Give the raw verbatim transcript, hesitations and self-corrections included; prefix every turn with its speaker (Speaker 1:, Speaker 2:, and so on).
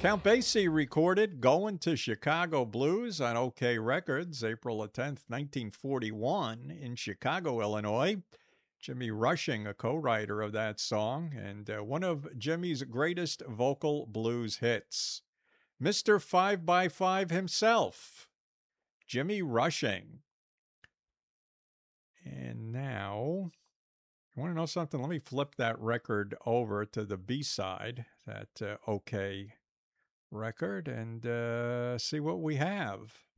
Speaker 1: Count Basie recorded Going to Chicago Blues on OK Records, April tenth, nineteen forty-one, in Chicago, Illinois. Jimmy Rushing, a co writer of that song, and uh, one of Jimmy's greatest vocal blues hits. Mister five by five himself, Jimmy Rushing. And now, you want to know something? Let me flip that record over to the B side, that uh, OK record, and uh, see what we have.